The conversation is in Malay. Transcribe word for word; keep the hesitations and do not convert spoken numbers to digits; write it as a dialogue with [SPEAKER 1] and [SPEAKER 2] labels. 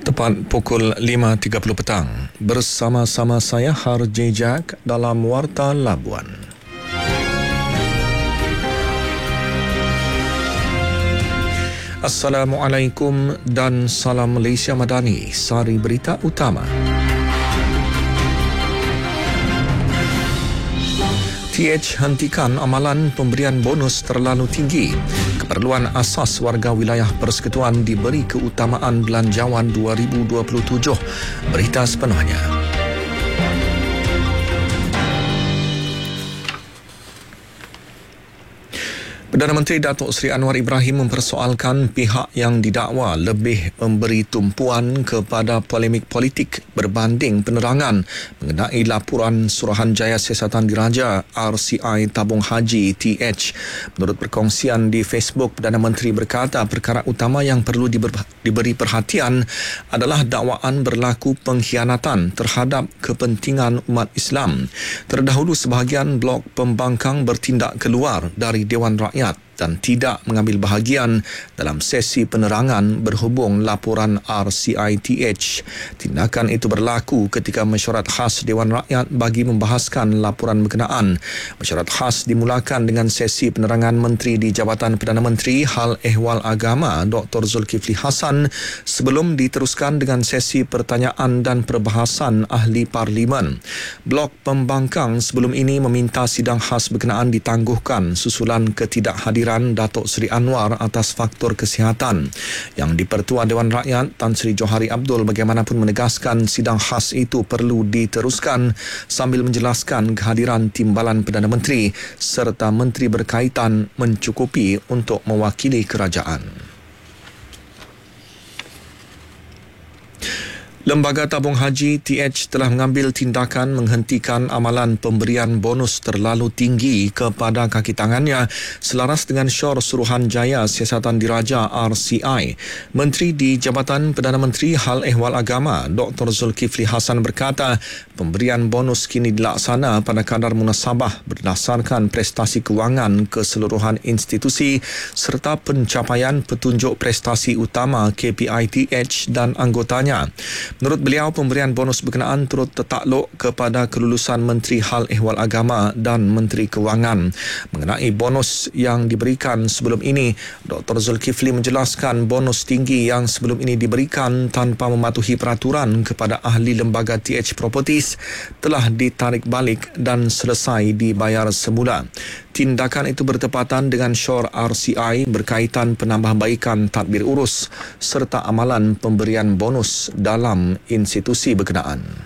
[SPEAKER 1] Tepat pukul lima tiga puluh petang, bersama-sama saya Har J. Jack dalam Warta Labuan. Assalamualaikum dan salam Malaysia Madani. Sari berita utama. T H hentikan amalan pemberian bonus terlalu tinggi. Keperluan asas warga wilayah persekutuan diberi keutamaan belanjawan dua ribu dua puluh tujuh. Berita sepenuhnya. Perdana Menteri Datuk Seri Anwar Ibrahim mempersoalkan pihak yang didakwa lebih memberi tumpuan kepada polemik politik berbanding penerangan mengenai laporan Suruhanjaya Siasatan Diraja R C I Tabung Haji T H. Menurut perkongsian di Facebook, Perdana Menteri berkata perkara utama yang perlu diber- diberi perhatian adalah dakwaan berlaku pengkhianatan terhadap kepentingan umat Islam. Terdahulu sebahagian blok pembangkang bertindak keluar dari Dewan Rakyat dan tidak mengambil bahagian dalam sesi penerangan berhubung laporan R C I T H. Tindakan itu berlaku ketika mesyuarat khas Dewan Rakyat bagi membahaskan laporan berkenaan. Mesyuarat khas dimulakan dengan sesi penerangan Menteri di Jabatan Perdana Menteri Hal Ehwal Agama Doktor Zulkifli Hasan sebelum diteruskan dengan sesi pertanyaan dan perbahasan ahli parlimen. Blok pembangkang sebelum ini meminta sidang khas berkenaan ditangguhkan susulan ketidakhadiran Datuk Seri Anwar atas faktor kesihatan. Yang di-Pertua Dewan Rakyat Tan Sri Johari Abdul bagaimanapun menegaskan sidang khas itu perlu diteruskan sambil menjelaskan kehadiran timbalan Perdana Menteri serta menteri berkaitan mencukupi untuk mewakili kerajaan. Lembaga Tabung Haji T H telah mengambil tindakan menghentikan amalan pemberian bonus terlalu tinggi kepada kaki tangannya selaras dengan syur Suruhanjaya Siasatan Diraja R C I. Menteri di Jabatan Perdana Menteri Hal Ehwal Agama Doktor Zulkifli Hasan berkata pemberian bonus kini dilaksana pada kadar munasabah berdasarkan prestasi kewangan keseluruhan institusi serta pencapaian petunjuk prestasi utama K P I T H dan anggotanya. Menurut beliau, pemberian bonus berkenaan turut tertakluk kepada kelulusan Menteri Hal Ehwal Agama dan Menteri Kewangan. Mengenai bonus yang diberikan sebelum ini, Doktor Zulkifli menjelaskan bonus tinggi yang sebelum ini diberikan tanpa mematuhi peraturan kepada ahli lembaga T H Properties telah ditarik balik dan selesai dibayar semula. Tindakan itu bertepatan dengan syur R C I berkaitan penambahbaikan tadbir urus serta amalan pemberian bonus dalam institusi berkenaan.